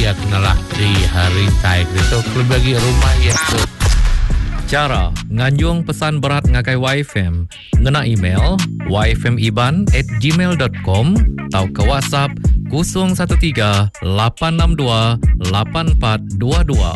ya kenalah di hari taik itu bagi rumah ya tu. Cara nganjung pesan berat ngakai YFM ngena email yfmiban@gmail.com atau ke WhatsApp 013-862-8422.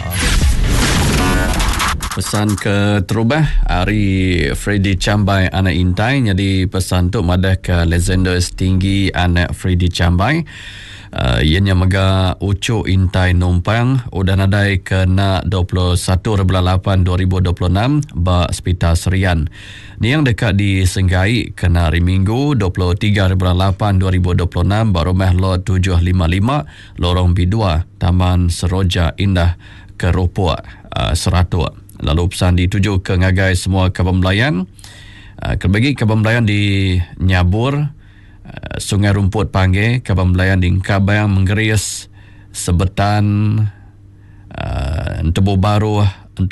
Pesan ke terubah Ari Freddy Chambai anak Intai. Jadi pesan tu madah ke legenda setinggi anak Freddy Chambai. Ianya mega ucuk Intai numpang udah nadai ke nak 21/8 2026 ba Hospital Serian. Ni yang dekat di Senggai kena hari Minggu 23/8 2026 ba rumah lot 755 lorong B2 Taman Seroja Indah Keropok Seratua. Lalu pesan dituju ke ngagai semua Kabar Melayan. Kebagi Kabar Melayan di Nyabur, Sungai Rumput Panggil, Kabar Melayan di Kabayang Menggeris, Sebetan, Entebuk Baru,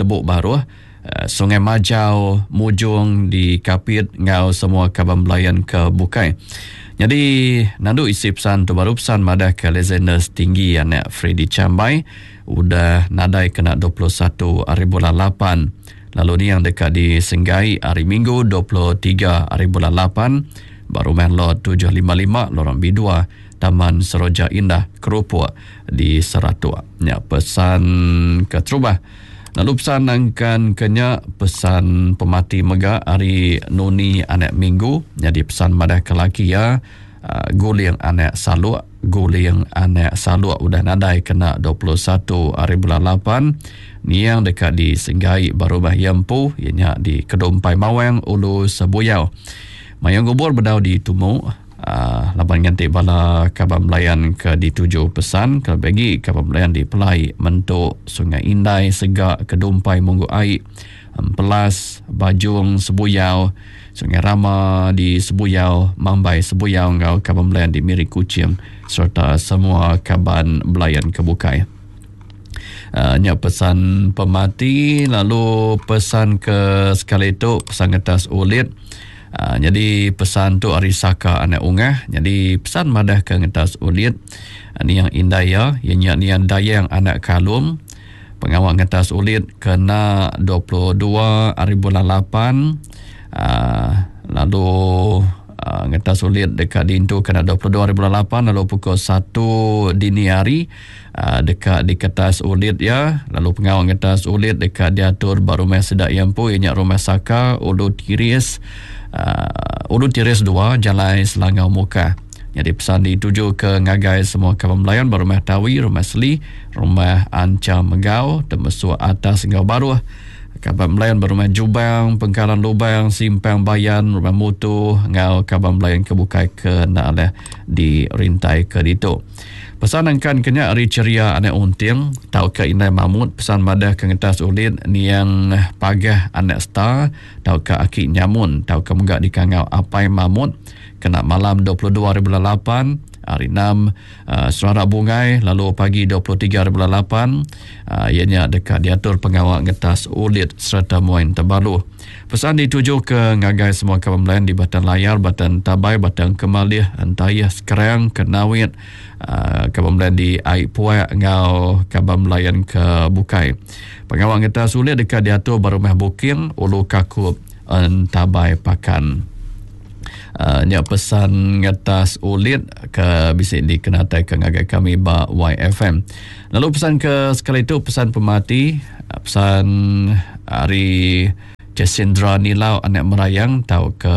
Sungai Majau, Mujung di Kapit, ngau semua Kabar Melayan ke Bukai. Jadi nandu isi pesan tu baru pesan madah ke legenda setinggi anak Freddy Chambai udah nadai kena 21/8. Lalu ni yang dekat di Senggai hari Minggu 23/8 baru main lot 755 lorong B2 Taman Seroja Indah Keropok di Seratua. Ya pesan ke terubah. Lalu pesan angkan kenya pesan pemati mega hari Nuni anak Minggu. Jadi pesan madah ke laki ya guling anak Saluk udah nadai kena 21/8. Ni yang dekat di Senggai Barubah Yampu, ianya di Kedompai Mawang Ulu Sebuyau. Mayang gubur berdau di Tumu. Lapan ganti bala Kabar Melayan ke dituju pesan kalau bagi Kabar Melayan di Pelai Mentuk Sungai Indai Segak Kedumpai Munggu Aik Pelas Bajung Sebuyau Sungai Rama di Sebuyau Mambai Sebuyau ngau Kabar Melayan di Miri Kucing serta semua Kabar Melayan kebukai. Nya pesan pemati. Lalu pesan ke sekali itu pesan atas ulit. Jadi pesan tu Arisaka anak ungah. Jadi pesan madah ke ngetas ulit. Ni yang indah ya. Ianya ni yang dayang anak kalum. Pengawal ngetas ulit kena 22/8. Lalu ngetas ulit dekat dintu kena 22/8. Lalu pukul 1 dini hari dekat di kertas ulit ya. Lalu pengawal ngetas ulit dekat diatur baru rumah sedak Yampu. Ianya rumah Saka Ulu Tiris 2 Jalan Selangau Muka. Jadi pesan dituju ke ngagai semua Kabar Melayan Rumah Tawi, Rumah Seli, Rumah Anca Megau, Temesua Atas Ngau Baru, Kabar Melayan Rumah Jubang, Pengkalan Lubang, Simpang Bayan, Rumah Mutu, ngau Kabar Melayan kebukai ke nak di rintai ke ditu. Pesan angkan kenya hari ceria anak unting tau ke Inai Mahmud. Pesan madah ke ngetas ulit ni yang pagah anak star tau ke Akik Nyamun tau ke munggak di kangau Apai Mahmud kena malam 22/8 hari 6 Serara Bungai. Lalu pagi 23/8 ianya dekat diatur pengawal ngetas ulit serta muain terbaru. Pesan dituju ke ngagai semua Kabar Melayan di Batan Layar, Batan Tabai, Batan Kemalih, Antayah, Sekerang, Kenawit, Kabar Melayan di Aik Puak, ngau Kabar Melayan ke Bukai. Pengawal ngetas ulit dekat diatur Barumah Buking, Ulu Kakup, Tabai Pakan. Nya pesan ngetas ulit ke bisik di kenatai ke ngagai kami ba YFM. Lalu pesan ke sekali itu pesan pemati. Pesan hari Jasindra Nilau anak Merayang tau ke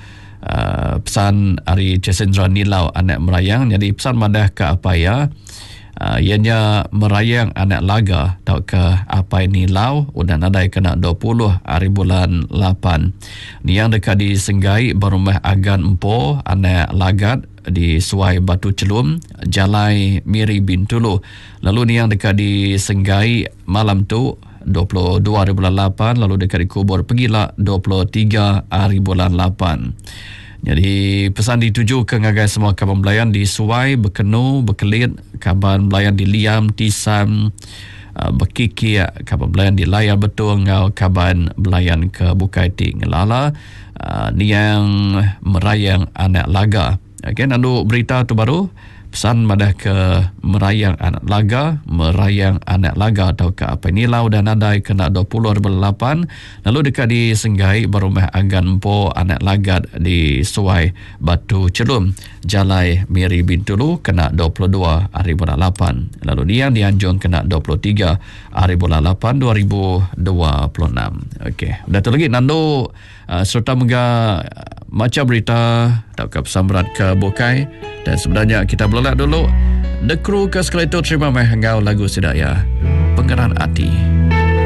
pesan hari Jasindra Nilau anak Merayang. Jadi pesan madah ke apa ya? Ianya Merayang anak Laga tau ke apa ini Lau udah nadai kena 20 hari bulan 8. Ni yang dekat di Senggai Barumah Agan Empo anak Lagat di Suai Batu Celum Jalai Miri Bintulu. Lalu ni yang dekat di Senggai malam tu 22/8. Lalu dekat di Kubur Pegila 23 hari bulan 8. Jadi pesan dituju ke ngagai semua Kabar Melayan di Suai, Bekenu, Bekelit, Kabar Melayan di Liam, Tisam, Bekiki, Kabar Melayan di Layar Betul, ngau Kabar Melayan ke Bukai Ti Ngelala, ni yang Merayang anak Laga. Okay, nandu berita tu baru pesan madah ke merayang anak laga atau ke apa nilau dan nadai kena 20.8. Lalu dekat di Senggai berumah Agan Po anak lagat di Suai Batu Celum Jalai Miri Bintulu kena 22.8. Lalu Niang di Anjung kena 23.8 2026. Okey, satu lagi Nando serta mega macam berita atau ke pesan berat ke Bokai. Dan sebenarnya kita belak dulu The Crew ke sekali itu terima kasih lagu sedaya Pengeran Hati.